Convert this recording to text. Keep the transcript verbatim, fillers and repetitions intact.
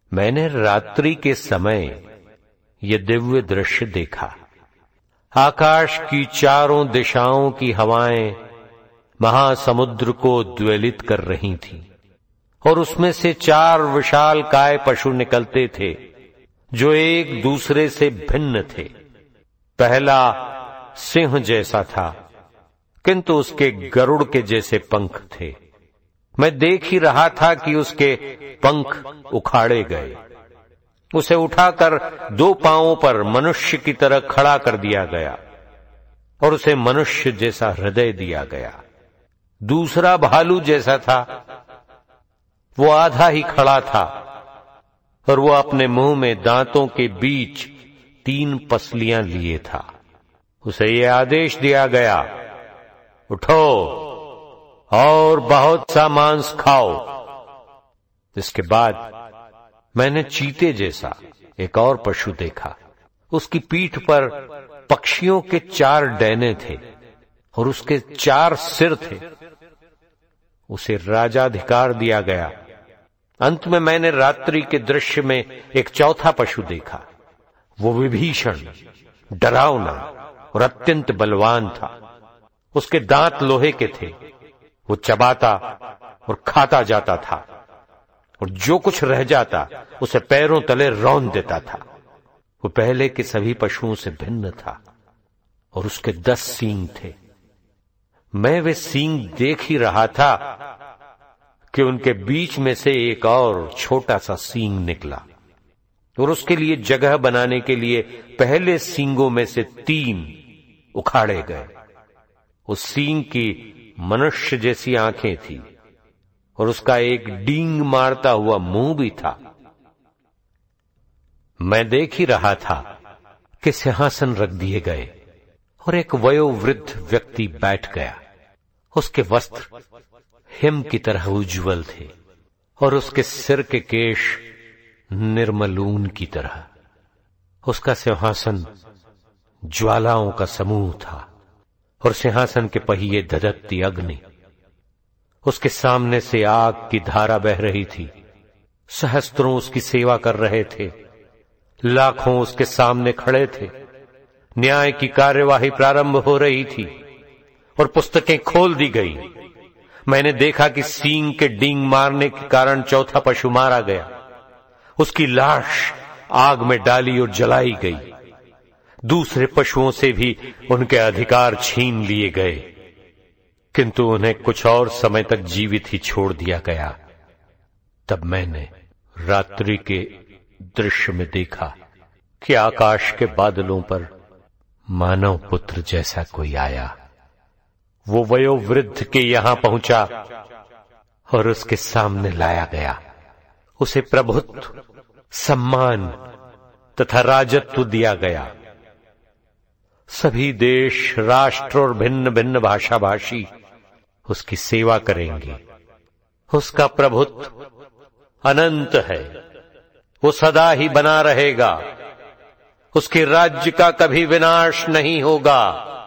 मैंने रात्रि के समय ये दिव्य दृश्य देखा। आकाश की चारों दिशाओं की हवाएं महासमुद्र को द्वेलित कर रही थीं और उसमें से चार विशाल काय पशु निकलते थे जो एक दूसरे से भिन्न थे। पहला सिंह जैसा था, किंतु उसके गरुड़ के जैसे पंख थे। मैं देख ही रहा था कि उसके पंख उखाड़े गए। उसे उठाकर दो पांवों पर मनुष्य की तरह खड़ा कर दिया गया और उसे मनुष्य जैसा हृदय दिया गया। दूसरा भालू जैसा था, वो आधा ही खड़ा था और वो अपने मुंह में दांतों के बीच तीन पसलियां लिए था। उसे ये आदेश दिया गया, उठो और बहुत सा मांस खाओ। इसके बाद मैंने चीते जैसा एक और पशु देखा। उसकी पीठ पर पक्षियों के चार डैने थे और उसके चार सिर थे। उसे राजाधिकार दिया गया। अंत में मैंने रात्रि के दृश्य में एक चौथा पशु देखा। वो विभीषण, डरावना और अत्यंत बलवान था। उसके दांत लोहे के थे। वो चबाता और खाता जाता था और जो कुछ रह जाता उसे पैरों तले रौंद देता था। वो पहले के सभी पशुओं से भिन्न था और उसके दस सींग थे। मैं वे सींग देख ही रहा था कि उनके बीच में से एक और छोटा सा सींग निकला और उसके लिए जगह बनाने के लिए पहले सींगों में से तीन उखाड़े गए। उस सींग की मनुष्य जैसी आंखें थी और उसका एक डींग मारता हुआ मुंह भी था। मैं देख ही रहा था कि सिंहासन रख दिए गए और एक वयोवृद्ध व्यक्ति बैठ गया। उसके वस्त्र हिम की तरह उज्जवल थे और उसके सिर के केश निर्मल ऊन की तरह। उसका सिंहासन ज्वालाओं का समूह था और सिंहासन के पहिए धधकती अग्नि। उसके सामने से आग की धारा बह रही थी। सहस्त्रों उसकी सेवा कर रहे थे। लाखों उसके सामने खड़े थे। न्याय की कार्यवाही प्रारंभ हो रही थी और पुस्तकें खोल दी गई। मैंने देखा कि सींग के डींग मारने के कारण चौथा पशु मारा गया। उसकी लाश आग में डाली और जलाई गई। दूसरे पशुओं से भी उनके अधिकार छीन लिए गए, किंतु उन्हें कुछ और समय तक जीवित ही छोड़ दिया गया। तब मैंने रात्रि के दृश्य में देखा कि आकाश के बादलों पर मानव पुत्र जैसा कोई आया। वो वयोवृद्ध के यहां पहुंचा और उसके सामने लाया गया। उसे प्रभुत्व, सम्मान तथा राजत्व दिया गया। सभी देश, राष्ट्र और भिन्न भिन्न भाषा भाषी उसकी सेवा करेंगे। उसका प्रभुत्व अनंत है, वो सदा ही बना रहेगा। उसके राज्य का कभी विनाश नहीं होगा।